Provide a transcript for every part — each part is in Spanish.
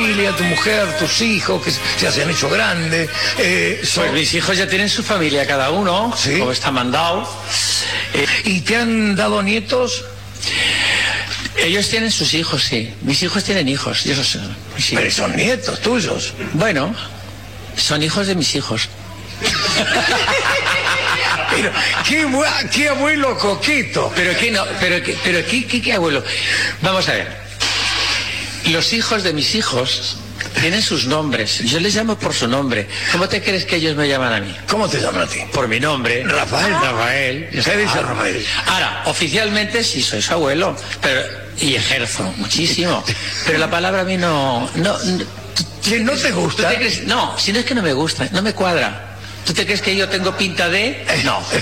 familia, tu mujer, tus hijos, que se han hecho grandes. Pues mis hijos ya tienen su familia cada uno, ¿sí? Como está mandado. ¿Y te han dado nietos? Ellos tienen sus hijos, sí. Mis hijos tienen hijos. Mis hijos. Pero son nietos tuyos. Bueno, son hijos de mis hijos. Pero qué abuelo coqueto. ¿Qué abuelo? Vamos a ver. Los hijos de mis hijos tienen sus nombres. Yo les llamo por su nombre. ¿Cómo te crees que ellos me llaman a mí? ¿Cómo te llaman a ti? Por mi nombre. Rafael. Rafael. ¿Qué dice Rafael? Ahora, oficialmente sí soy su abuelo, y ejerzo muchísimo. Pero la palabra a mí no ¿Que no te gusta? ¿Tú te crees? No, si no es que no me gusta, no me cuadra. ¿Tú te crees que yo tengo pinta de...? No. O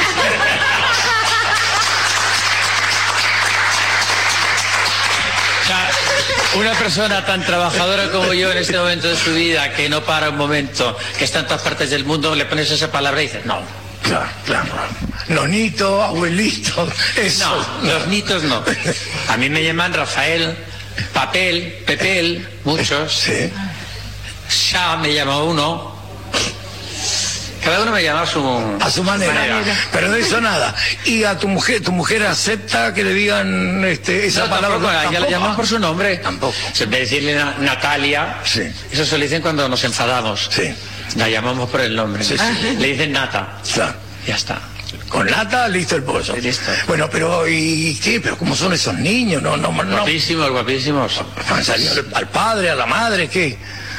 sea, una persona tan trabajadora como yo en este momento de su vida, que no para un momento, que está en todas partes del mundo, le pones esa palabra y dices, no. Claro. Nonito, abuelito, eso. No, los nitos no. A mí me llaman Rafael, Papel, Pepel, muchos. Sí. Ya me llama uno. Cada uno me llama a su manera. Pero de eso nada. ¿Y a tu mujer acepta que le digan esa palabra? Tampoco, ya la llaman por su nombre. Tampoco. En vez de decirle Natalia, sí. Eso se le dicen cuando nos enfadamos. Sí. La llamamos por el nombre. Sí, sí. Le dicen Nata. Claro. Ya está. Con Nata, listo el pollo. Listo. Bueno, pero ¿y qué? ¿Pero cómo son esos niños? No. Guapísimos. ¿Al padre, a la madre, qué?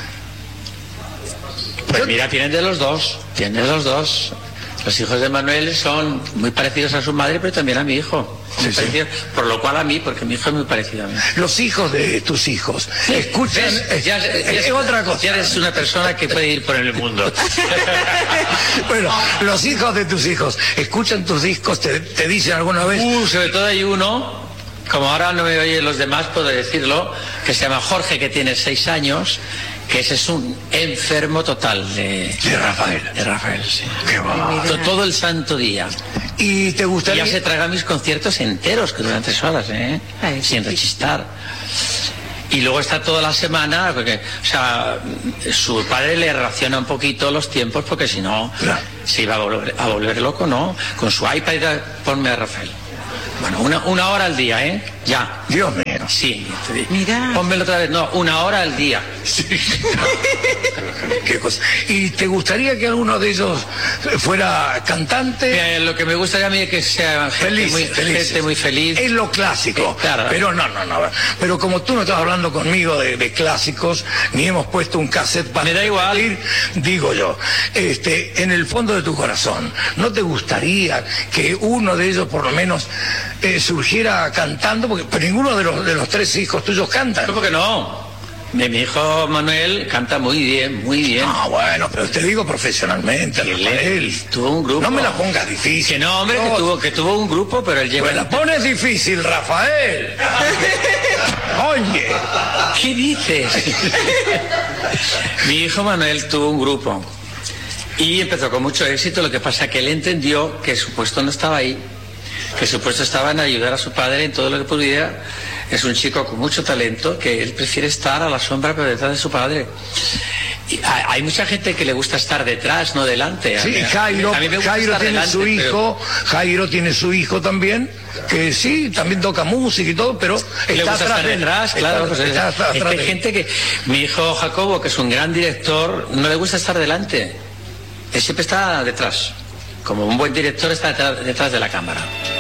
Pues mira, tienen de los dos. Los hijos de Manuel son muy parecidos a su madre, pero también a mi hijo. Sí. Por lo cual a mí, porque mi hijo es muy parecido a mí. Los hijos de tus hijos escuchan... Es otra cosa. Ya eres una persona que puede ir por el mundo. Bueno, los hijos de tus hijos escuchan tus discos, te dicen alguna vez... Sobre todo hay uno, como ahora no me oyen los demás, puedo decirlo, que se llama Jorge, que tiene 6 años... que ese es un enfermo total de Rafael. De Rafael, sí. Qué va. Todo el santo día. ¿Y te gustaría...? Ya se traga mis conciertos enteros, que duran 3 horas, sin rechistar. Y luego está toda la semana, porque, su padre le raciona un poquito los tiempos, porque si no, se iba a volver loco, ¿no? Con su iPad, ponme a Rafael. Bueno, una hora al día, Ya. Dios mío. Sí. Mira. Pónmelo otra vez. No, 1 hora al día. Sí. Qué cosa. ¿Y te gustaría que alguno de ellos fuera cantante? Mira, lo que me gustaría a mí es que sea gente muy feliz. Es lo clásico. Claro. Pero no. Pero como tú no estás hablando conmigo de clásicos, ni hemos puesto un cassette para... Me da igual. Digo yo, en el fondo de tu corazón, ¿no te gustaría que uno de ellos por lo menos surgiera cantando? Pero ninguno de los 3 hijos tuyos cantan. ¿Cómo que no? Mi hijo Manuel canta muy bien. Ah, bueno, pero te digo profesionalmente, Rafael. Tuvo un grupo. No me la pongas difícil. Que no, hombre, que tuvo un grupo, pero él lleva... Pues la pones difícil, Rafael. Oye. ¿Qué dices? Mi hijo Manuel tuvo un grupo y empezó con mucho éxito. Lo que pasa es que él entendió que su puesto no estaba ahí, que su puesto estaba en ayudar a su padre en todo lo que pudiera. Es un chico con mucho talento, que él prefiere estar a la sombra pero detrás de su padre. Y hay mucha gente que le gusta estar detrás, no delante. Sí, Jairo tiene su hijo, Jairo tiene su hijo también, que sí, también toca música y todo, pero está atrás detrás, claro. Hay gente que... Mi hijo Jacobo, que es un gran director, no le gusta estar delante. Él siempre está detrás. Como un buen director está detrás de la cámara.